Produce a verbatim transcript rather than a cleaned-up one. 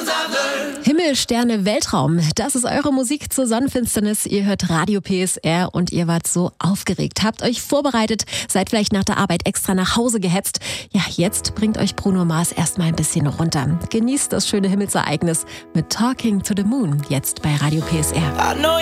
Himmel, Sterne, Weltraum, das ist eure Musik zur Sonnenfinsternis. Ihr hört Radio P S R und ihr wart so aufgeregt, habt euch vorbereitet, seid vielleicht nach der Arbeit extra nach Hause gehetzt. Ja, jetzt bringt euch Bruno Mars erstmal ein bisschen runter. Genießt das schöne Himmelsereignis mit Talking to the Moon, jetzt bei Radio P S R.